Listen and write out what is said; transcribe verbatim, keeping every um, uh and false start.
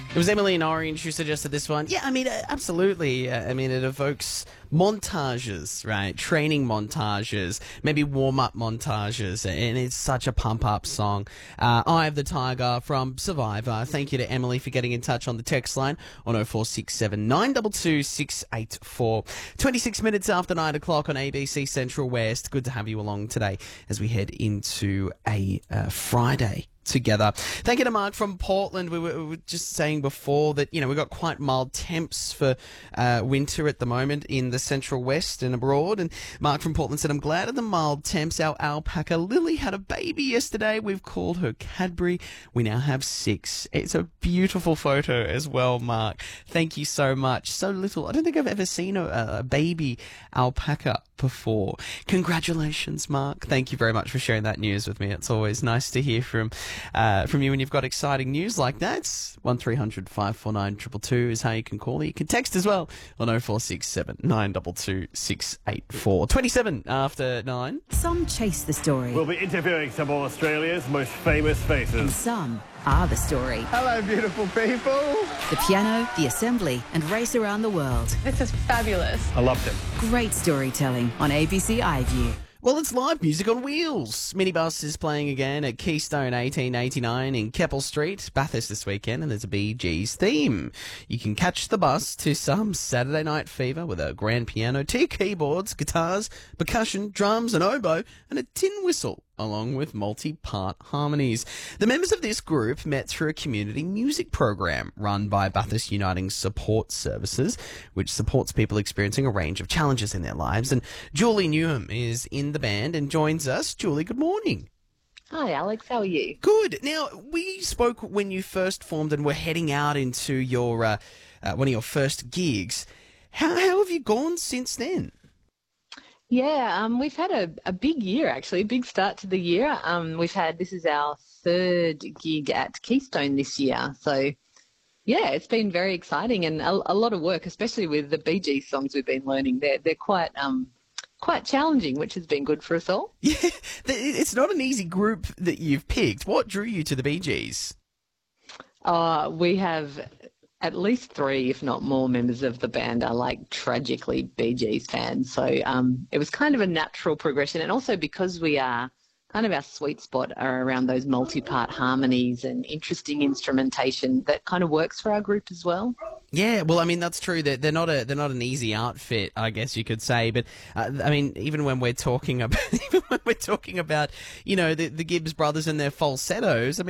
It was Emily in Orange who suggested this one. Yeah, I mean, uh, absolutely. Uh, I mean, it evokes montages, right? Training montages, maybe warm-up montages, and it's such a pump-up song. Uh, Eye of the Tiger from Survivor. Thank you to Emily for getting in touch on the text line on oh four six seven, nine two two, six eight four. twenty-six minutes after nine o'clock on A B C Central West. Good to have you along today as we head into a uh, Friday together. Thank you to Mark from Portland. We were, we were just saying before that, you know, we've got quite mild temps for uh, winter at the moment in the Central West and abroad. And Mark from Portland said, I'm glad of the mild temps. Our alpaca Lily had a baby yesterday. We've called her Cadbury. We now have six. It's a beautiful photo as well, Mark. Thank you so much. So little. I don't think I've ever seen a, a baby alpaca before. Congratulations, Mark. Thank you very much for sharing that news with me. It's always nice to hear from uh, from you when you've got exciting news like that. one three hundred, five four nine, two two two is how you can call. You can text as well on oh four six seven, nine two two, six eight four. twenty-seven after nine. Some chase the story. We'll be interviewing some of Australia's most famous And faces. some are the story. Hello, beautiful people. The piano, the assembly, and race around the world. This is fabulous. I loved it. Great storytelling on A B C iView. Well, it's live music on wheels. Minibus is playing again at Keystone eighteen eighty-nine in Keppel Street, Bathurst this weekend, and there's a Bee Gees theme. You can catch the bus to some Saturday Night Fever with a grand piano, two keyboards, guitars, percussion, drums, an oboe, and a tin whistle, along with multi-part harmonies. The members of this group met through a community music program run by Bathurst Uniting Support Services, which supports people experiencing a range of challenges in their lives. And Julie Newham is in the band and joins us. Julie, good morning. Hi, Alex. How are you? Good. Now, we spoke when you first formed and were heading out into your uh, uh, one of your first gigs. How, how have you gone since then? Yeah, um, we've had a, a big year, actually, a big start to the year. Um, we've had, this is our third gig at Keystone this year. So, yeah, it's been very exciting and a, a lot of work, especially with the Bee Gees songs we've been learning. They're, they're quite... Um, quite challenging, which has been good for us all. Yeah, it's not an easy group that you've picked. What drew you to the Bee Gees? Uh, we have at least three, if not more, members of the band are like tragically Bee Gees fans. So um, it was kind of a natural progression. And also because we are kind of our sweet spot are around those multi-part harmonies and interesting instrumentation that kind of works for our group as well. Yeah, well, I mean that's true. They're, they're not a they're not an easy outfit, I guess you could say. But uh, I mean, even when we're talking about even when we're talking about you know the the Gibbs brothers and their falsettos, I mean.